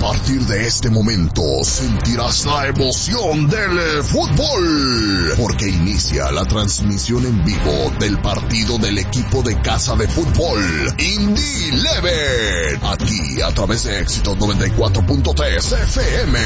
partir de este momento sentirás la emoción del fútbol, porque inicia la transmisión en vivo del partido del equipo de casa de fútbol Indy 11, aquí a través de Éxitos 94.3 FM.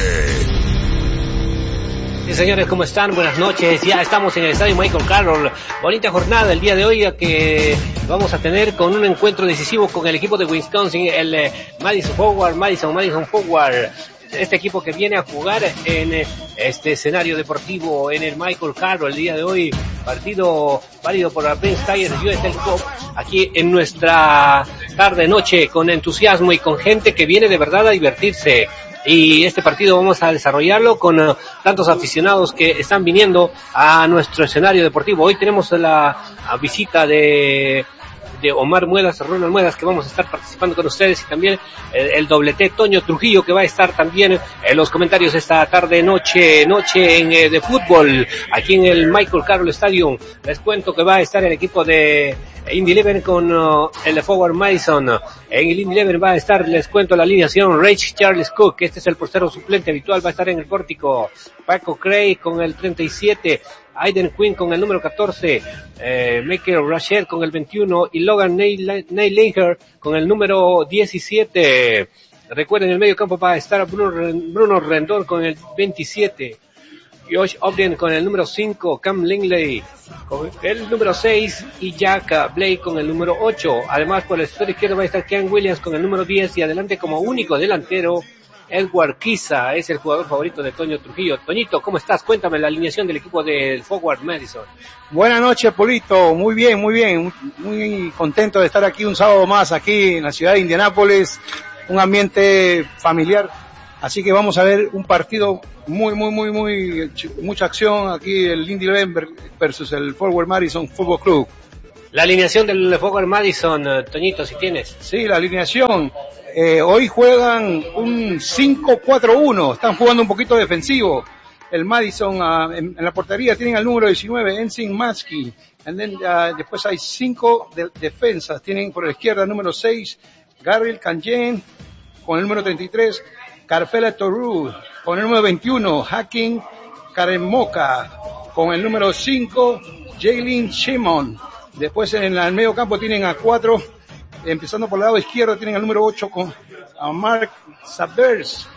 Sí, señores, ¿cómo están? Buenas noches. Ya estamos en el estadio Michael Carroll. Bonita jornada el día de hoy que vamos a tener con un encuentro decisivo con el equipo de Wisconsin, el Madison Forward. Este equipo que viene a jugar en este escenario deportivo en el Michael Carroll el día de hoy. Partido válido por la Prince Tigers USL Cup aquí en nuestra tarde-noche con entusiasmo y con gente que viene de verdad a divertirse. Y este partido vamos a desarrollarlo con tantos aficionados que están viniendo a nuestro escenario deportivo. Hoy tenemos la visita de Omar Muedas, Ronald Muedas, que vamos a estar participando con ustedes, y también el doblete Toño Trujillo, que va a estar también en los comentarios esta tarde, noche en de fútbol, aquí en el Michael Carroll Stadium. Les cuento que va a estar el equipo de Indy 11 con el Forward Madison. En el Indy 11 va a estar, les cuento la alineación: Rage Charles Cook, este es el portero suplente habitual, va a estar en el pórtico. Paco Cray con el 37, Aiden Quinn con el número 14, Michael Rachel con el 21 y Logan Neilinger con el número 17. Recuerden, en el medio campo va a estar Bruno Rendón con el 27, Josh Ogden con el número 5, Cam Lingley con el número 6 y Jack Blake con el número 8. Además, por el sector izquierdo va a estar Ken Williams con el número 10 y adelante como único delantero Edward Kiza, es el jugador favorito de Toño Trujillo. Toñito, ¿cómo estás? Cuéntame la alineación del equipo del Forward Madison. Buenas noches, Polito. Muy bien. Muy contento de estar aquí un sábado más, aquí en la ciudad de Indianápolis. Un ambiente familiar. Así que vamos a ver un partido mucha acción aquí, el Indy 11 versus el Forward Madison Football Club. La alineación del Forward Madison, Toñito, si tienes. Sí, la alineación. Hoy juegan un 5-4-1, están jugando un poquito defensivo. El Madison en la portería tienen al número 19, Ensign Maskey. Después hay 5 defensas, tienen por la izquierda el número 6, Gabriel Canjen, con el número 33, Carfela Toru, con el número 21, Hakim Karemoka, con el número 5, Jalen Shimon. Después en el medio campo tienen a 4, empezando por el lado izquierdo tienen el número 8 con a Mark Sabers.